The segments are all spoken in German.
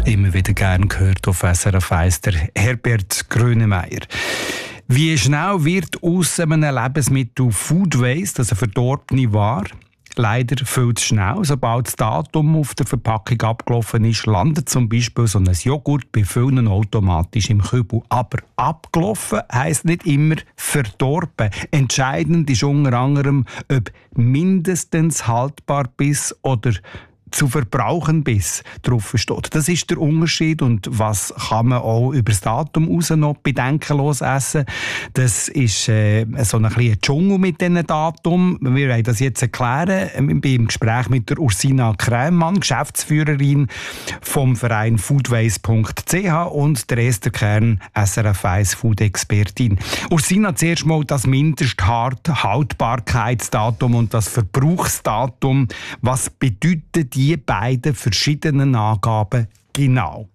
Immer wieder gern gehört auf SRF 1, der Herbert Grönemeyer. Wie schnell wird aus einem Lebensmittel Food Waste, also verdorbene Ware? Leider viel zu schnell. Sobald das Datum auf der Verpackung abgelaufen ist, landet zum Beispiel so ein Joghurt bei vielen automatisch im Kübel. Aber abgelaufen heisst nicht immer verdorben. Entscheidend ist unter anderem, ob mindestens haltbar bis oder zu verbrauchen bis drauf steht. Das ist der Unterschied. Und was kann man auch über das Datum raus noch bedenkenlos essen? Das ist so ein bisschen Dschungel mit diesen Datum. Wir wollen das jetzt erklären. Ich bin im Gespräch mit der Ursina Krämann, Geschäftsführerin vom Verein foodwaste.ch und der Esther Kern, SRF 1 Food-Expertin. Ursina, zuerst mal das Mindesthaltbarkeitsdatum und das Verbrauchsdatum. Was bedeutet die beiden verschiedenen Angaben genau?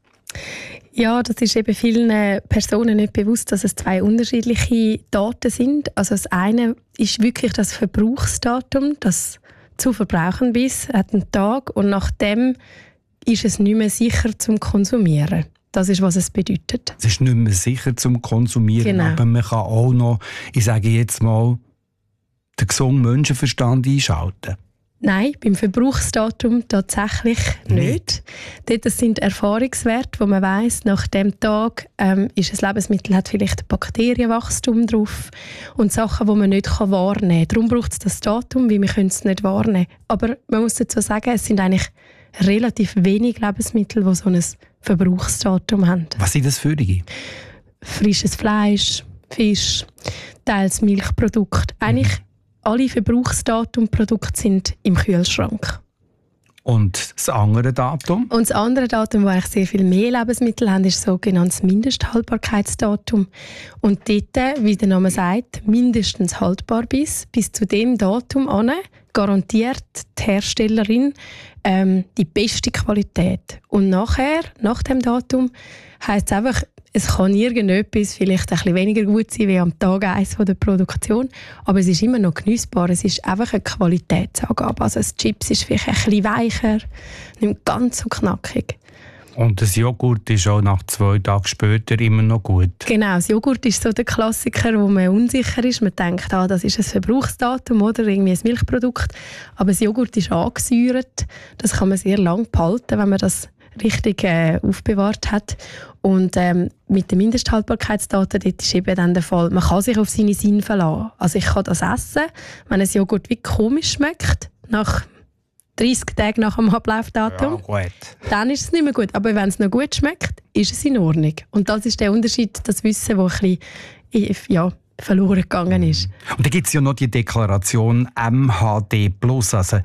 Ja, das ist eben vielen Personen nicht bewusst, dass es zwei unterschiedliche Daten sind. Also das eine ist wirklich das Verbrauchsdatum, das zu verbrauchen bis, hat einen Tag und nach dem ist es nicht mehr sicher zum Konsumieren. Das ist, was es bedeutet. Es ist nicht mehr sicher zum Konsumieren, genau. Aber man kann auch noch, ich sage jetzt mal, den gesunden Menschenverstand einschalten. Nein, beim Verbrauchsdatum tatsächlich nicht. Dort sind Erfahrungswerte, wo man weiss, nach dem Tag ist ein Lebensmittel, hat vielleicht ein Bakterienwachstum drauf und Sachen, die man nicht wahrnehmen kann. Darum braucht es das Datum, weil wir es nicht wahrnehmen können. Aber man muss dazu sagen, es sind eigentlich relativ wenig Lebensmittel, die so ein Verbrauchsdatum haben. Was sind das für die? Frisches Fleisch, Fisch, teils Milchprodukte. Eigentlich alle Verbrauchsdatumprodukte sind im Kühlschrank. Und das andere Datum? Und das andere Datum, wo eigentlich sehr viel mehr Lebensmittel haben, ist das sogenannte Mindesthaltbarkeitsdatum. Und dort, wie der Name sagt, mindestens haltbar bis zu dem Datum an, garantiert die Herstellerin die beste Qualität. Und nachher, nach dem Datum, heisst es einfach, es kann irgendetwas vielleicht ein bisschen weniger gut sein wie am Tag 1 der Produktion, aber es ist immer noch genießbar. Es ist einfach eine Qualitätsangabe. Also das Chips ist vielleicht ein bisschen weicher, nicht ganz so knackig. Und das Joghurt ist auch nach 2 Tagen später immer noch gut? Genau, das Joghurt ist so der Klassiker, wo man unsicher ist. Man denkt, das ist ein Verbrauchsdatum oder irgendwie ein Milchprodukt. Aber das Joghurt ist angesäuert. Das kann man sehr lange behalten, wenn man das richtig aufbewahrt hat. Und mit den Mindesthaltbarkeitsdaten dort ist eben dann der Fall, man kann sich auf seine Sinne verlassen. Also ich kann das essen, wenn ein Joghurt wie komisch schmeckt, nach 30 Tagen nach dem Ablaufdatum, ja, gut. Dann ist es nicht mehr gut. Aber wenn es noch gut schmeckt, ist es in Ordnung. Und das ist der Unterschied, das Wissen, das ein bisschen verloren gegangen ist. Und dann gibt es ja noch die Deklaration MHD+, also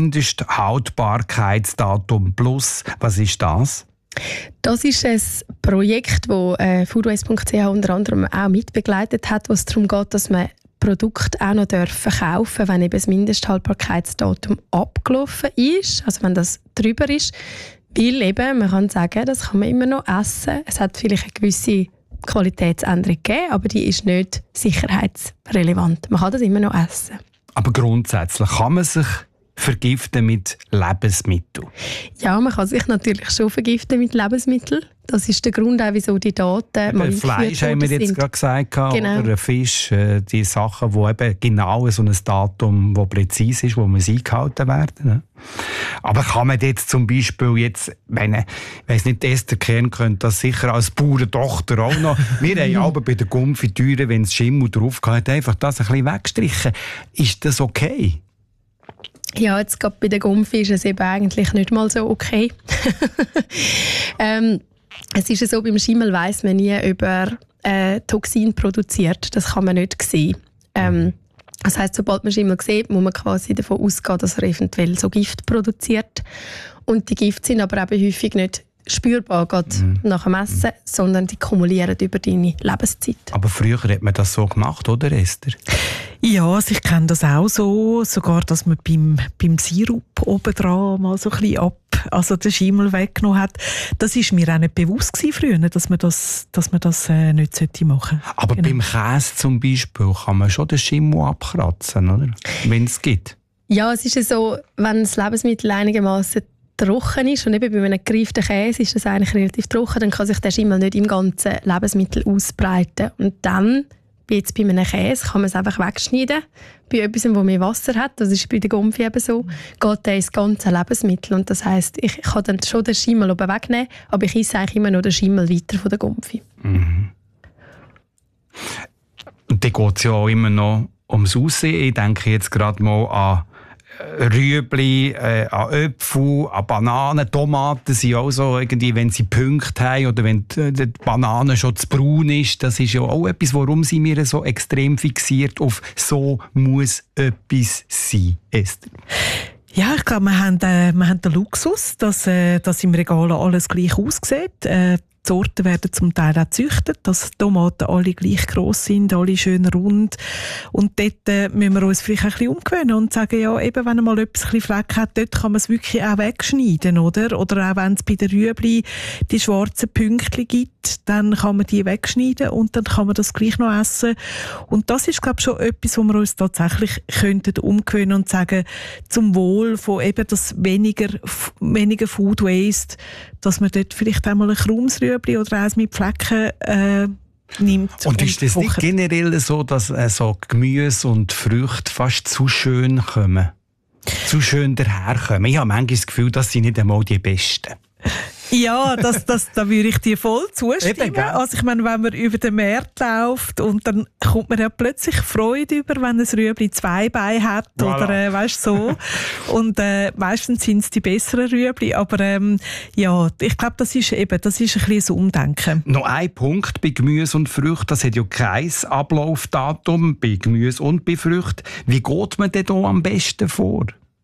Mindesthaltbarkeitsdatum plus. Was ist das? Das ist ein Projekt, das foodwaste.ch unter anderem auch mitbegleitet hat, wo es darum geht, dass man Produkte auch noch verkaufen dürfen, wenn eben das Mindesthaltbarkeitsdatum abgelaufen ist, also wenn das drüber ist. Weil eben, man kann sagen, das kann man immer noch essen. Es hat vielleicht eine gewisse Qualitätsänderung gegeben, aber die ist nicht sicherheitsrelevant. Man kann das immer noch essen. Aber grundsätzlich kann man sich vergiften mit Lebensmitteln? Ja, man kann sich natürlich schon vergiften mit Lebensmitteln. Das ist der Grund, auch, wieso die Daten mal Fleisch haben wir jetzt gerade gesagt, genau. Oder Fisch, die Sachen, die eben genau so ein Datum, das präzise ist, wo man eingehalten werden. Aber kann man jetzt zum Beispiel jetzt, ich weiss nicht, Esther Kern könnte das sicher als Bauerntochter auch noch. Wir haben aber bei der Konfitüre, wenn es Schimmel drauf hat, einfach das ein bisschen weggestrichen. Ist das okay? Ja, jetzt gerade bei der Gumpfi ist es eben eigentlich nicht mal so okay. Es ist ja so, beim Schimmel weiss man nie, ob er Toxin produziert. Das kann man nicht sehen. Das heisst, sobald man Schimmel sieht, muss man quasi davon ausgehen, dass er eventuell so Gift produziert. Und die Gifte sind aber eben häufig nicht spürbar gerade nach dem Essen, sondern die kumulieren über deine Lebenszeit. Aber früher hat man das so gemacht, oder Esther? Ja, also ich kenne das auch so, sogar, dass man beim Sirup obendran mal so ein bisschen also den Schimmel weggenommen hat. Das war mir auch nicht bewusst früher, dass man das nicht machen sollte. Aber beim Käse zum Beispiel kann man schon den Schimmel abkratzen, oder? Wenn es geht. Ja, es ist ja so, wenn das Lebensmittel einigermaßen trocken ist, und eben bei einem gereiften Käse ist das eigentlich relativ trocken, dann kann sich der Schimmel nicht im ganzen Lebensmittel ausbreiten. Und dann, jetzt bei einem Käse, kann man es einfach wegschneiden. Bei etwas, wo mehr Wasser hat, das ist bei der Gumpfi eben so, geht der ins ganze Lebensmittel. Und das heisst, ich kann dann schon den Schimmel oben wegnehmen, aber ich esse eigentlich immer noch den Schimmel weiter von der Gumpfi. Mhm. Und dann geht es ja auch immer noch ums Aussehen. Ich denke jetzt gerade mal an Rüebli, an Äpfel, an Bananen, Tomaten sind auch so, irgendwie, wenn sie Punkte haben oder wenn die Banane schon zu braun ist, das ist ja auch etwas, warum sind wir so extrem fixiert auf «so muss etwas sein», Esther? Ja, ich glaube, wir haben den Luxus, dass im Regal alles gleich aussieht. Die Sorten werden zum Teil auch gezüchtet, dass die Tomaten alle gleich gross sind, alle schön rund. Und dort müssen wir uns vielleicht ein bisschen umgewöhnen und sagen, ja, eben, wenn mal etwas ein bisschen Fleck hat, dort kann man es wirklich auch wegschneiden, oder? Oder auch wenn es bei den Rüebli die schwarzen Pünktchen gibt, dann kann man die wegschneiden und dann kann man das gleich noch essen. Und das ist, glaube ich, schon etwas, wo wir uns tatsächlich könnten umgewöhnen und sagen, zum Wohl von eben das weniger Food Waste, dass man dort vielleicht einmal ein krummes Rüebli oder eins mit Flecken nimmt. Und ist das nicht generell so, dass so Gemüse und Früchte fast zu schön kommen? Zu schön daherkommen? Ich habe manchmal das Gefühl, das sind nicht einmal die Besten. Ja, da würde ich dir voll zustimmen. Eben, also ich meine, wenn man über den Markt läuft und dann kommt man ja plötzlich Freude über, wenn ein Rüebli 2 Beine hat, voilà. Oder weißt so. Und meistens sind es die besseren Rüebli, aber ja, ich glaube, das ist ein bisschen das Umdenken. Noch ein Punkt bei Gemüse und Früchten, das hat ja kein Ablaufdatum bei Gemüse und bei Früchten. Wie geht man denn da am besten vor?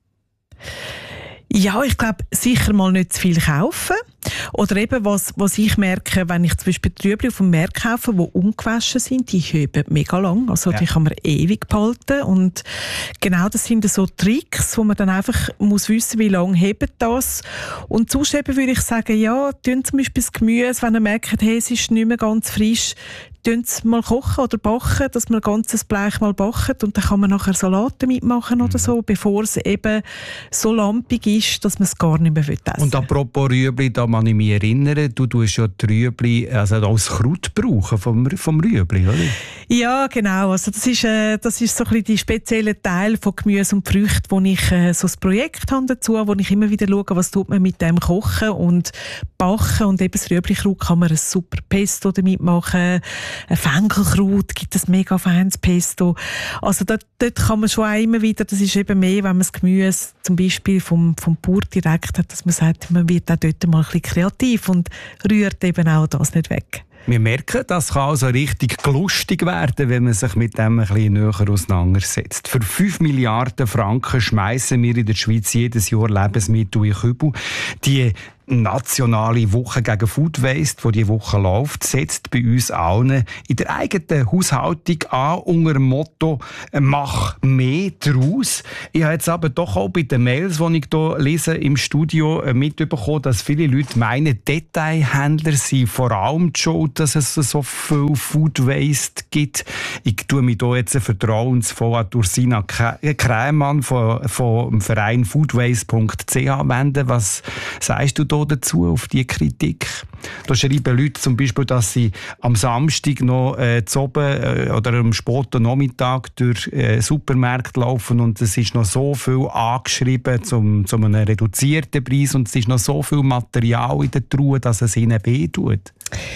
Ja, ich glaube, sicher mal nicht zu viel kaufen. Oder eben, was ich merke, wenn ich zum Beispiel die Rüebli auf dem Markt kaufe, die ungewaschen sind, die heben mega lang. Also die kann man ewig behalten. Und genau das sind so Tricks, wo man dann einfach muss wissen, wie lange hebt das. Und sonst eben würde ich sagen, ja, tun zum Beispiel das Gemüse, wenn ihr merkt, hey, es ist nicht mehr ganz frisch, tun es mal kochen oder backen, dass man ein ganzes Blech mal backt und dann kann man nachher Salate mitmachen oder so, bevor es eben so lampig ist, dass man es gar nicht mehr essen will. Und apropos Rüebli, da kann ich mich erinnern, du tust ja die Rüebli also als Kraut brauchen vom Rüebli, oder? Ja, genau. Also das ist so ein bisschen die spezielle Teil von Gemüse und Früchten, wo ich so ein Projekt habe dazu, wo ich immer wieder schaue, was tut man mit dem kochen und backen, und eben das Rüebli-Kraut kann man ein super Pesto damit machen. Ein Fenkelkraut gibt es mega feines Pesto. Also dort kann man schon auch immer wieder, das ist eben mehr, wenn man das Gemüse zum Beispiel vom Bauer direkt hat, dass man sagt, man wird auch dort mal ein bisschen kreativ und rührt eben auch das nicht weg. Wir merken, das kann also richtig lustig werden, wenn man sich mit dem ein bisschen näher auseinandersetzt. Für 5 Milliarden Franken schmeißen wir in der Schweiz jedes Jahr Lebensmittel in Kübel. Die nationale Woche gegen Food Waste, die diese Woche läuft, setzt bei uns allen in der eigenen Haushaltung an unter dem Motto «Mach mehr daraus». Ich habe jetzt aber doch auch bei den Mails, die ich hier lese, im Studio mitbekommen, dass viele Leute meinen, Detailhändler sind vor allem die Schuld, dass es so viel Food Waste gibt. Ich tue mich hier jetzt vertrauensvoll an Ursina Krämann vom Verein foodwaste.ch wenden. Was sagst du dazu, auf diese Kritik? Da schreiben Leute zum Beispiel, dass sie am Samstag noch zu oben oder am späten Nachmittag durch Supermärkte laufen und es ist noch so viel angeschrieben zu einem reduzierten Preis und es ist noch so viel Material in der Truhe, dass es ihnen wehtut.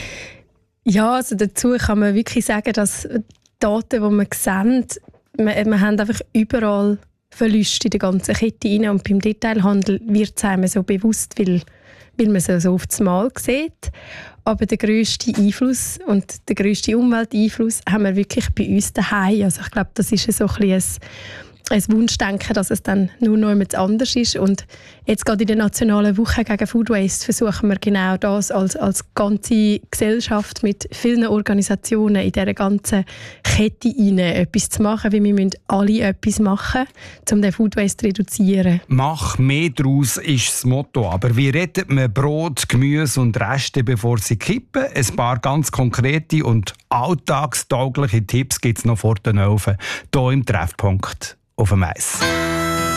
Ja, also dazu kann man wirklich sagen, dass die Daten, die man sieht, wir haben einfach überall Verluste in der ganzen Kette rein. Und beim Detailhandel wird es einem so bewusst, weil man es so auf das Mal sieht. Aber der grösste Einfluss und der grösste Umwelteinfluss haben wir wirklich bei uns daheim. Also ich glaube, das ist so ein bisschen ein Wunschdenken, dass es dann nur noch jemand anders ist. Und jetzt gerade in der nationalen Woche gegen Food Waste versuchen wir genau das als ganze Gesellschaft mit vielen Organisationen in dieser ganzen Kette rein etwas zu machen, weil wir müssen alle etwas machen, um den Food Waste zu reduzieren. «Mach mehr daraus» ist das Motto. Aber wie rettet man Brot, Gemüse und Reste, bevor sie kippen? Ein paar ganz konkrete und alltagstaugliche Tipps gibt es noch vor den Öfen, hier im Treffpunkt auf dem Eis.